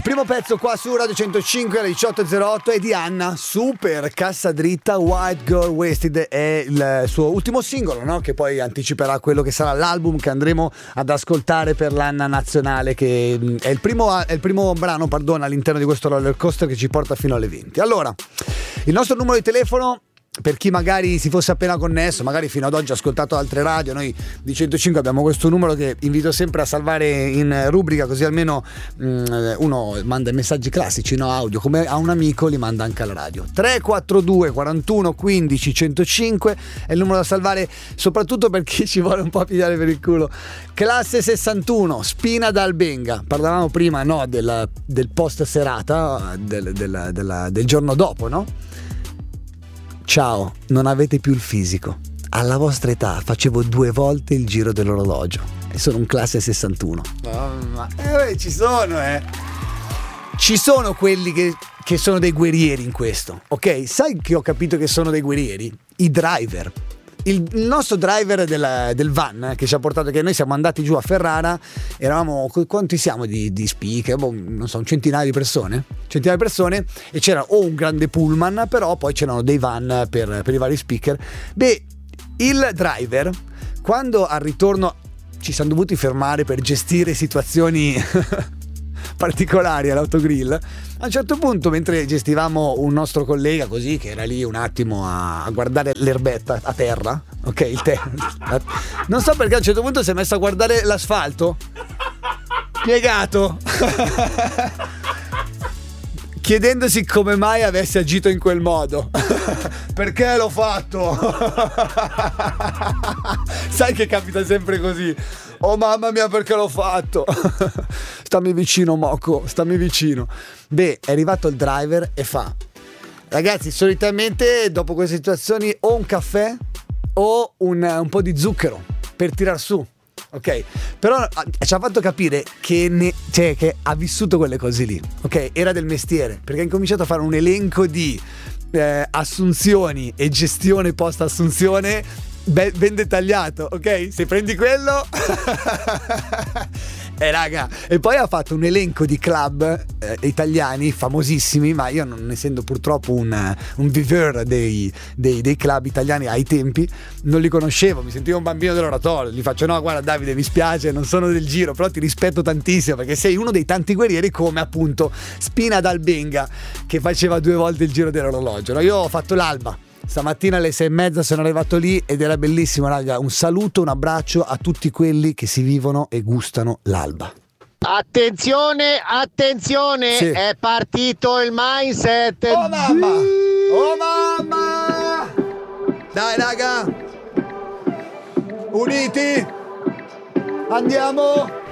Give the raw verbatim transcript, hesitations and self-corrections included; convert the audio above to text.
Primo pezzo qua su Radio centocinque alle diciotto e zero otto è di Anna, super cassa dritta. White Girl Wasted è il suo ultimo singolo, no? Che poi anticiperà quello che sarà l'album che andremo ad ascoltare per l'Anna nazionale, che è il primo, è il primo brano, pardon, all'interno di questo roller coaster che ci porta fino alle venti. Allora, il nostro numero di telefono, per chi magari si fosse appena connesso, magari fino ad oggi ha ascoltato altre radio, noi di centocinque abbiamo questo numero che invito sempre a salvare in rubrica, così almeno mh, uno manda i messaggi classici, no, audio, come a un amico li manda anche alla radio. Tre quattro due quarantuno quindici centocinque è il numero da salvare, soprattutto per chi ci vuole un po' pigliare per il culo. Classe sessantuno, Spina d'Albenga. Parlavamo prima, no, del, del post serata, del, del, del, del giorno dopo, no? Ciao, non avete più il fisico. Alla vostra età facevo due volte il giro dell'orologio e sono un classe sessantuno. Oh, ma eh, ci sono, eh. Ci sono quelli che, che sono dei guerrieri in questo, ok? Sai che ho capito che sono dei guerrieri? I driver. Il, il nostro driver del, del van che ci ha portato, che noi siamo andati giù a Ferrara, eravamo, quanti siamo di, di speaker? Boh, non so, un centinaio di persone centinaia di persone e c'era o un grande pullman, però poi c'erano dei van per, per i vari speaker. Beh, il driver, quando al ritorno ci siamo dovuti fermare per gestire situazioni particolari all'autogrill, a un certo punto, mentre gestivamo un nostro collega così che era lì un attimo a, a guardare l'erbetta a terra, ok, il te- non so perché a un certo punto si è messo a guardare l'asfalto piegato chiedendosi come mai avesse agito in quel modo. Perché l'ho fatto? Sai che capita sempre così. Oh mamma mia, perché l'ho fatto? Stammi vicino, Moco, stammi vicino. Beh, è arrivato il driver e fa: ragazzi, solitamente dopo queste situazioni o un caffè o un, un po' di zucchero per tirar su. Ok, però ci ha fatto capire che, ne, cioè, che ha vissuto quelle cose lì, ok? Era del mestiere, perché ha incominciato a fare un elenco di eh, assunzioni e gestione post assunzione ben, ben dettagliato, ok? Se prendi quello e eh, raga, e poi ha fatto un elenco di club eh, italiani famosissimi, ma io non essendo purtroppo un, un viveur dei, dei, dei club italiani ai tempi, non li conoscevo, mi sentivo un bambino dell'oratorio. Gli faccio: no, guarda Davide, mi spiace, non sono del giro, però ti rispetto tantissimo perché sei uno dei tanti guerrieri, come appunto Spina d'Albenga che faceva due volte il giro dell'orologio. No, io ho fatto l'alba stamattina alle sei e mezza, sono arrivato lì ed era bellissimo, raga. Un saluto, un abbraccio a tutti quelli che si vivono e gustano l'alba. Attenzione, attenzione, sì. È partito il mindset. Oh mamma, oh mamma. Dai raga, uniti, andiamo.